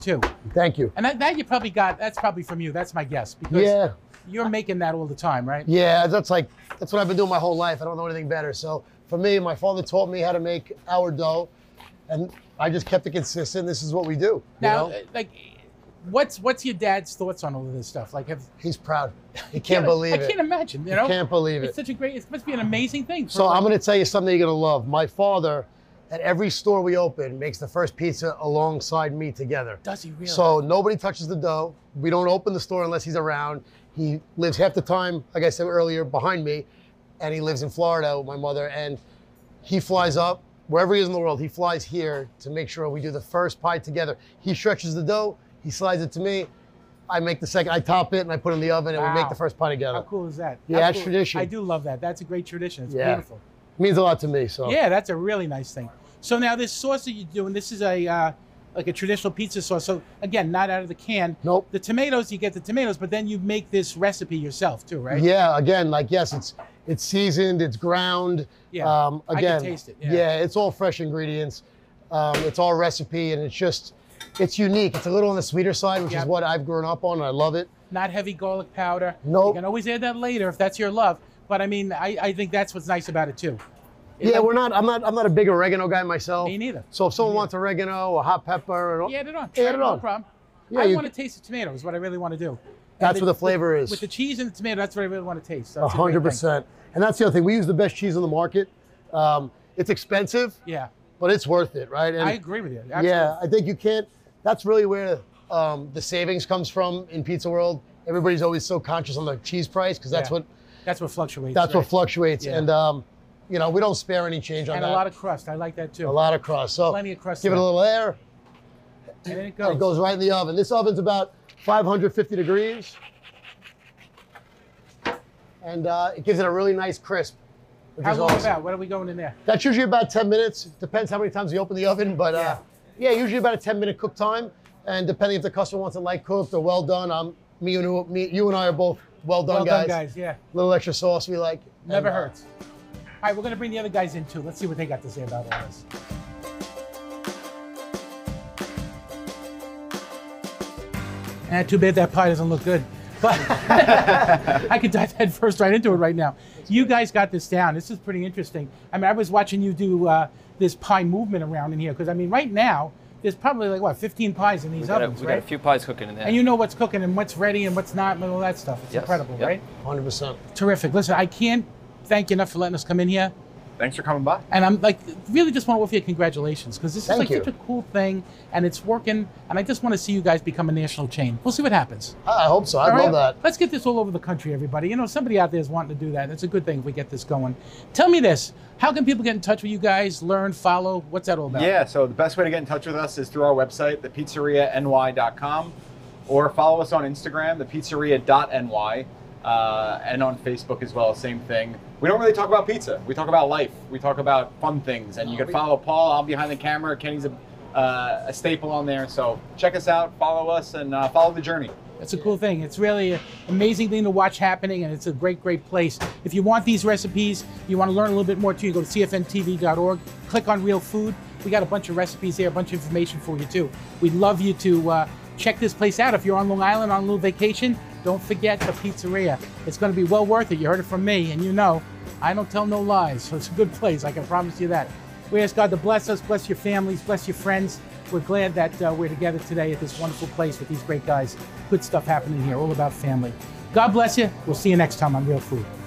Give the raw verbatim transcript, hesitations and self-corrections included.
too. Thank you. And that, that you probably got, that's probably from you. That's my guess. Because Yeah. you're making that all the time, right? Yeah, that's like, that's what I've been doing my whole life. I don't know anything better. So for me, my father taught me how to make our dough, and I just kept it consistent. This is what we do. You Now, know? like, what's what's your dad's thoughts on all of this stuff? Like, have He's proud. He can't believe I it. can't imagine. You know, Can't believe it's it. such a great. It must be an amazing thing. for So like- I'm going to tell you something you're going to love. My father, at every store we open, makes the first pizza alongside me together. Does he really? So nobody touches the dough. We don't open the store unless he's around. He lives half the time, like I said earlier, behind me, and he lives in Florida with my mother. And he flies up, wherever he is in the world, he flies here to make sure we do the first pie together. He stretches the dough, he slides it to me. I make the second, I top it and I put it in the oven and we make Wow. the first pie together. How cool is that? Yeah, How that's cool- tradition. I do love that. That's a great tradition. It's Yeah. beautiful. It means a lot to me. So Yeah, that's a really nice thing. So now this sauce that you're doing, this is a uh, like a traditional pizza sauce. So again, not out of the can. Nope. The tomatoes, you get the tomatoes, but then you make this recipe yourself too, right? Yeah, again, like yes, it's it's seasoned, it's ground. Yeah, Um, I can again, taste it, yeah. it's all fresh ingredients. Um, it's all recipe, and it's just, it's unique. It's a little on the sweeter side, which Yep. is what I've grown up on, and I love it. Not heavy garlic powder. Nope. You can always add that later if that's your love. But I mean, I, I think that's what's nice about it too. Yeah, we're not. I'm not. I'm not a big oregano guy myself. Me neither. So if someone wants oregano or hot pepper, or, You add it on. add it no on. problem. Yeah, I you- want to taste the tomato is what I really want to do. That's And where the it- flavor with, is. With the cheese and the tomato, that's what I really want to taste. So A it's a great hundred thing. percent. And that's the other thing. We use the best cheese on the market. Um, it's expensive, Yeah, but it's worth it, right? And I agree with you. Absolutely. yeah, I think you can't. That's really where um, the savings comes from in pizza world. Everybody's always so conscious on the cheese price because that's Yeah. what That's what fluctuates. that's right? what fluctuates. Yeah. And um, you know, we don't spare any change on And that. a lot of crust. I like that too. a lot of crust. So Plenty of crust give it a there. little air. And then it And goes. it goes right in the oven. This oven's about five hundred fifty degrees. And uh, it gives it a really nice crisp. Which How is long awesome. about? What are we going in there? That's usually about ten minutes. Depends how many times you open the oven, but uh, yeah, usually about a ten minute cook time. And depending if the customer wants it light cooked or well done, um, me and me, you and I are both well done Well guys. done, guys. Yeah, A little extra sauce we like. never And, uh, hurts. All right, we're gonna bring the other guys in too. Let's see what they got to say about all this. And too bad that pie doesn't look good. But I could dive head first right into it right now. You guys got this down. This is pretty interesting. I mean, I was watching you do uh, this pie movement around in here because I mean, right now there's probably like what, fifteen pies in these We got, a, ovens, we got a right? few pies cooking in there. And you know what's cooking and what's ready and what's not and all that stuff. It's Yes, incredible, yep. right? one hundred percent. Terrific. Listen, I can't thank you enough for letting us come in here. Thanks for coming by. And I'm like, really just want to offer you congratulations because this is Thank like you. such a cool thing and it's working. And I just want to see you guys become a national chain. We'll see what happens. I hope so. I All love right? that. Let's get this all over the country, everybody. You know, somebody out there is wanting to do that. It's a good thing if we get this going. Tell me this. How can people get in touch with you guys, learn, follow? What's that all about? Yeah, so the best way to get in touch with us is through our website, the pizzeria N Y dot com, or follow us on Instagram, the pizzeria dot N Y, uh, and on Facebook as well, same thing. We don't really talk about pizza. We talk about life. We talk about fun things. And you can follow Paul. I'm behind the camera. Kenny's a, uh, a staple on there. So check us out, follow us, and uh, follow the journey. It's a cool thing. It's really an amazing thing to watch happening, and it's a great, great place. If you want these recipes, you want to learn a little bit more too, you go to C F N T V dot org, click on Real Food. We got a bunch of recipes there, a bunch of information for you too. We'd love you to uh, check this place out. If you're on Long Island on a little vacation, don't forget the pizzeria. It's going to be well worth it. You heard it from me, and you know, I don't tell no lies, so it's a good place. I can promise you that. We ask God to bless us, bless your families, bless your friends. We're glad that uh, we're together today at this wonderful place with these great guys. Good stuff happening here, all about family. God bless you. We'll see you next time on Real Food.